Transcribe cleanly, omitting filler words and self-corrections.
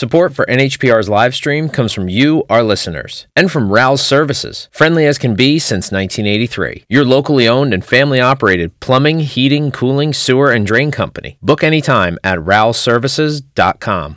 Support for NHPR's live stream comes from you, our listeners, and from Rouse Services, friendly as can be since 1983. Your locally owned and family-operated plumbing, heating, cooling, sewer, and drain company. Book anytime at rouseservices.com.